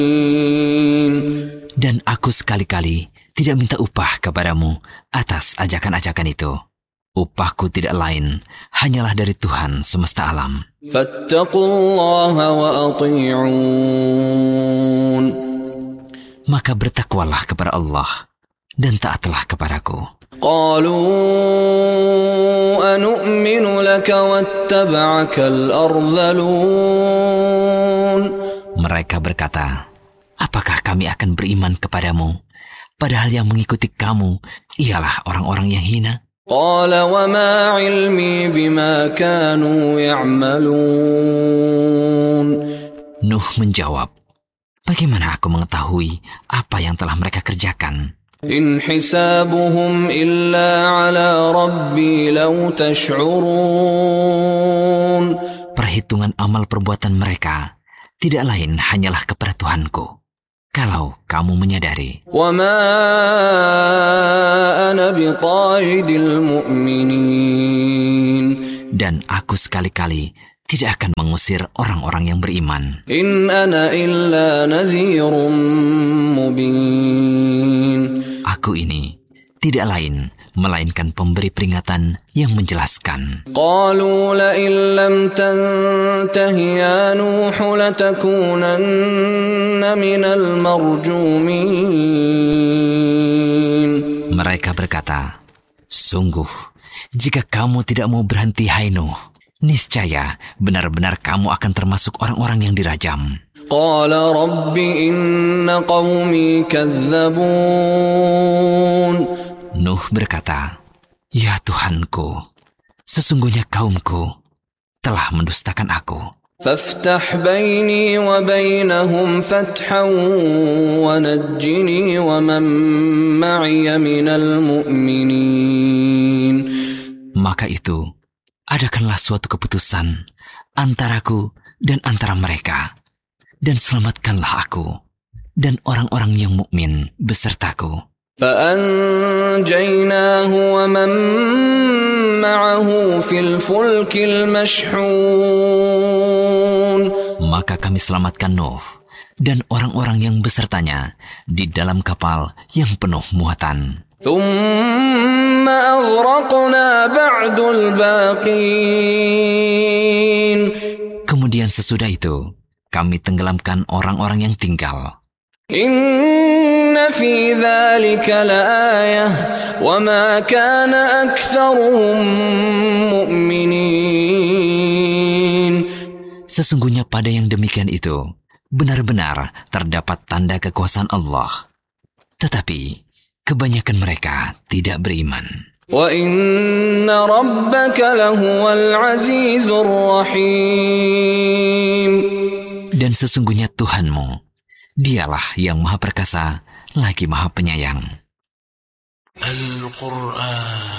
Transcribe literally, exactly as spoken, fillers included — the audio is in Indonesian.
Dan aku sekali-kali tidak minta upah kepadamu atas ajakan-ajakan itu. Upahku tidak lain, hanyalah dari Tuhan semesta alam. Fattaqullaha wa ati'un. Maka bertakwalah kepada Allah dan taatlah kepadaku. Qalu anu'minu laka wattaba'akal ardhalun. Mereka berkata, apakah kami akan beriman kepadamu, padahal yang mengikuti kamu ialah orang-orang yang hina? Qala wa ma ilmi bima kanu ya'malun. Nuh menjawab, bagaimana aku mengetahui apa yang telah mereka kerjakan? In hisabuhum illa ala rabbi law tash'urun. Perhitungan amal perbuatan mereka tidak lain hanyalah kepada Tuhanku, kalau kamu menyadari. Wa ma ana biqaidil mu'minin. Dan aku sekali-kali tidak akan mengusir orang-orang yang beriman. In ana illa nadhirun mubin. Aku ini tidak lain melainkan pemberi peringatan yang menjelaskan. Qalu la illam tantahi ya Nuh latakunanna minal marjumin. Mereka berkata, sungguh, jika kamu tidak mau berhenti hai Nuh, niscaya benar-benar kamu akan termasuk orang-orang yang dirajam. Qala rabbi inna qawmi kazzabun. Nuh berkata, ya Tuhanku, sesungguhnya kaumku telah mendustakan aku. Faftah baini wa bainahum fathan wa najjini wa man ma'iya minal mu'minin. Maka itu, adakanlah suatu keputusan antaraku dan antara mereka, dan selamatkanlah aku dan orang-orang yang mukmin besertaku. فأنجيناه ومن معه في الفلك المشحون. Maka kami selamatkan Nuh dan orang-orang yang besertanya di dalam kapal yang penuh muatan. ثم أغرقنا بعد الباقين. Kemudian sesudah itu, kami tenggelamkan orang-orang yang tinggal. Inna fi dzalika laayah wa ma kana aktsaruhum mu'minin. Sesungguhnya pada yang demikian itu benar-benar terdapat tanda kekuasaan Allah, tetapi kebanyakan mereka tidak beriman. Wa inna rabbaka lahuwal azizur rahim. Dan sesungguhnya Tuhanmu, Dialah yang Maha Perkasa lagi Maha Penyayang. Al-Quran